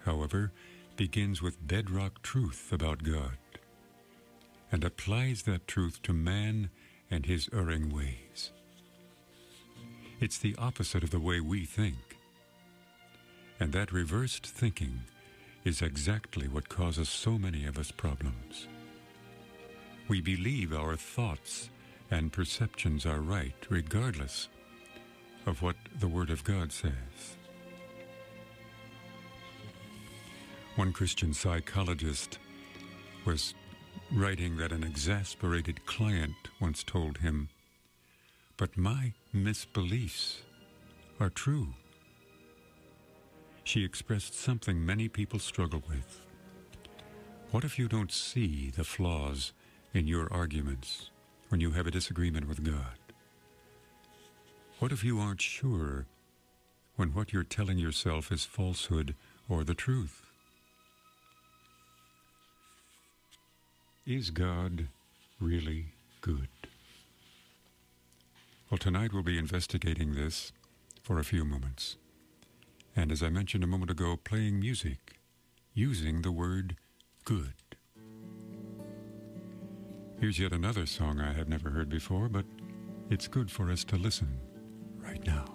however, begins with bedrock truth about God and applies that truth to man and his erring ways. It's the opposite of the way we think. And that reversed thinking is exactly what causes so many of us problems. We believe our thoughts and perceptions are right, regardless of what the Word of God says. One Christian psychologist was writing that an exasperated client once told him, "But my misbeliefs are true." She expressed something many people struggle with. What if you don't see the flaws in your arguments when you have a disagreement with God? What if you aren't sure when what you're telling yourself is falsehood or the truth? Is God really good? Well, tonight we'll be investigating this for a few moments. And as I mentioned a moment ago, playing music using the word good. Here's yet another song I have never heard before, but it's good for us to listen right now.